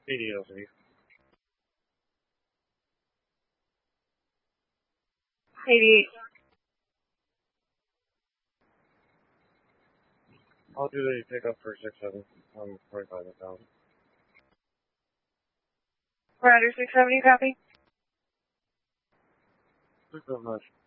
PDLC. 88. I'll do the pickup for 6-7. 45,000. Rider 670, copy. Thanks so much.